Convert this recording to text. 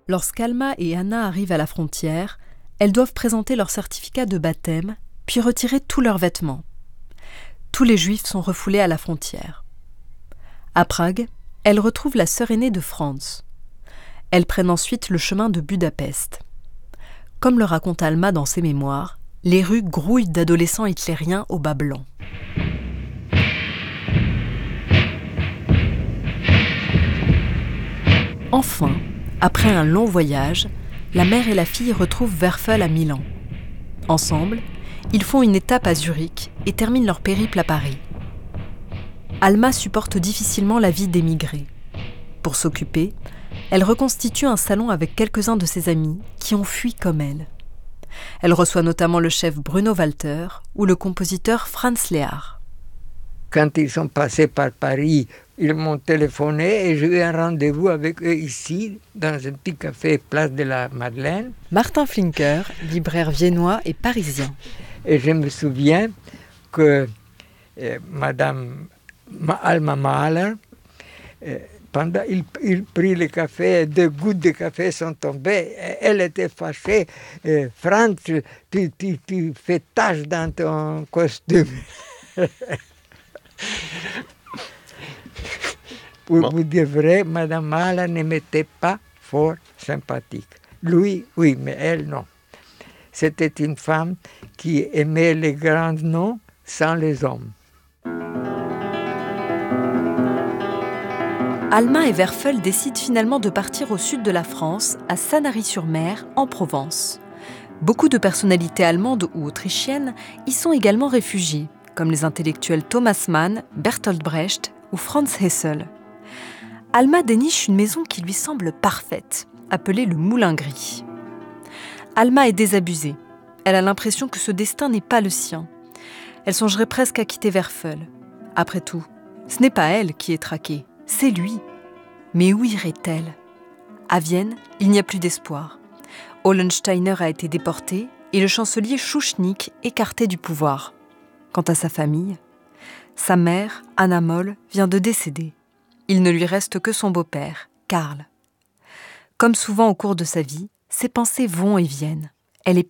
Lorsqu'Alma et Anna arrivent à la frontière, elles doivent présenter leur certificat de baptême, puis retirer tous leurs vêtements. Tous les Juifs sont refoulés à la frontière. À Prague, elles retrouvent la sœur aînée de Franz. Elles prennent ensuite le chemin de Budapest. Comme le raconte Alma dans ses mémoires, les rues grouillent d'adolescents hitlériens au bas blanc. Enfin, après un long voyage, la mère et la fille retrouvent Werfel à Milan. Ensemble, ils font une étape à Zurich et terminent leur périple à Paris. Alma supporte difficilement la vie d'émigrée. Pour s'occuper, elle reconstitue un salon avec quelques-uns de ses amis qui ont fui comme elle. Elle reçoit notamment le chef Bruno Walter ou le compositeur Franz Lehár. Quand ils sont passés par Paris, ils m'ont téléphoné et j'ai eu un rendez-vous avec eux ici, dans un petit café Place de la Madeleine. Martin Flinker, libraire viennois et parisien. Et je me souviens que Madame Alma Mahler, pendant il prit le café, 2 gouttes de café sont tombées, elle était fâchée. Franz, tu fais tache dans ton costume. Pour vous dire vrai, Madame Mahler ne m'était pas fort sympathique. Lui, oui, mais elle, non. C'était une femme qui aimait les grands noms sans les hommes. Alma et Werfel décident finalement de partir au sud de la France, à Sanary-sur-Mer, en Provence. Beaucoup de personnalités allemandes ou autrichiennes y sont également réfugiées, comme les intellectuels Thomas Mann, Bertolt Brecht ou Franz Hessel. Alma déniche une maison qui lui semble parfaite, appelée le Moulin Gris. Alma est désabusée. Elle a l'impression que ce destin n'est pas le sien. Elle songerait presque à quitter Werfel. Après tout, ce n'est pas elle qui est traquée, c'est lui. Mais où irait-elle ? À Vienne, il n'y a plus d'espoir. Hollensteiner a été déporté et le chancelier Schuschnigg écarté du pouvoir. Quant à sa famille, sa mère, Anna Moll, vient de décéder. Il ne lui reste que son beau-père, Karl. Comme souvent au cours de sa vie, ses pensées vont et viennent.